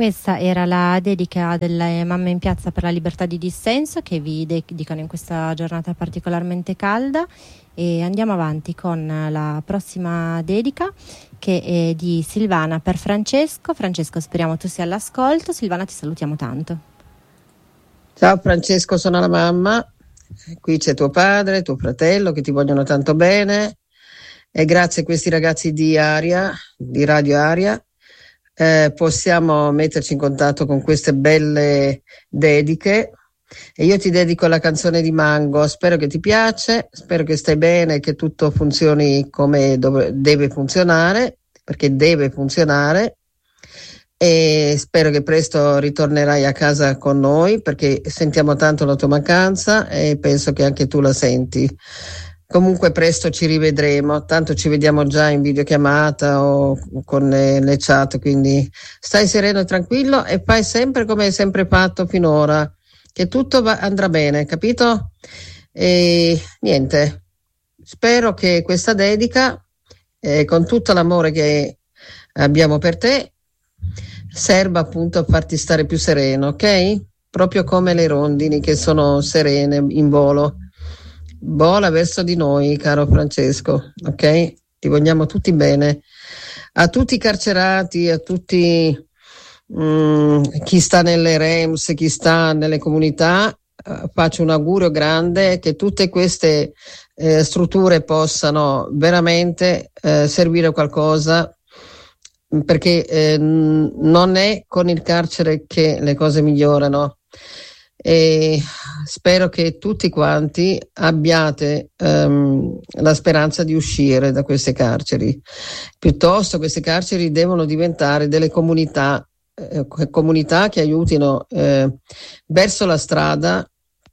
Questa era la dedica delle Mamme in Piazza per la Libertà di Dissenso, che vi dedicano in questa giornata particolarmente calda, e andiamo avanti con la prossima dedica, che è di Silvana per Francesco. Francesco, speriamo tu sia all'ascolto. Silvana, ti salutiamo tanto. Ciao Francesco, sono la mamma. Qui c'è tuo padre, tuo fratello, che ti vogliono tanto bene, e grazie a questi ragazzi di Aria, di Radio Aria, possiamo metterci in contatto con queste belle dediche, e io ti dedico la canzone di Mango. Spero che ti piace, spero che stai bene, che tutto funzioni come deve funzionare, perché deve funzionare, e spero che presto ritornerai a casa con noi, perché sentiamo tanto la tua mancanza e penso che anche tu la senti. Comunque presto ci rivedremo, tanto ci vediamo già in videochiamata o con le chat, quindi stai sereno e tranquillo e fai sempre come hai sempre fatto finora, che tutto andrà bene, capito? E niente, spero che questa dedica, con tutto l'amore che abbiamo per te, serva appunto a farti stare più sereno, ok? Proprio come le rondini che sono serene in volo. Vola verso di noi, caro Francesco, ok? Ti vogliamo tutti bene. A tutti i carcerati, a tutti chi sta nelle REMS, chi sta nelle comunità, faccio un augurio grande che tutte queste strutture possano veramente servire a qualcosa, perché non è con il carcere che le cose migliorano. E spero che tutti quanti abbiate la speranza di uscire da queste carceri. Piuttosto queste carceri devono diventare delle comunità che aiutino verso la strada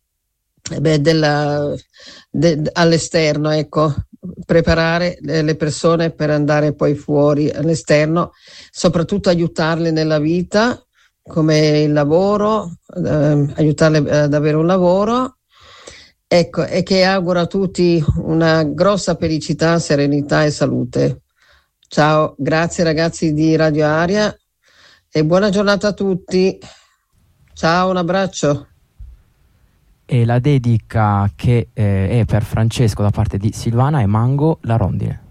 all'esterno, ecco, preparare le persone per andare poi fuori all'esterno, soprattutto aiutarle nella vita, come il lavoro, aiutarle ad avere un lavoro, ecco, e che auguro a tutti una grossa felicità, serenità e salute. Ciao, grazie ragazzi di Radio Aria e buona giornata a tutti. Ciao, un abbraccio. E la dedica che è per Francesco da parte di Silvana è Mango, la rondine.